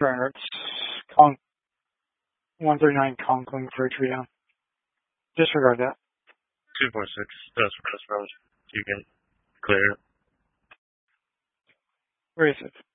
Surrender. It's Kong 139 Conklin for a tree down. Disregard that. 246. That's Rose. You can clear it. Where is it?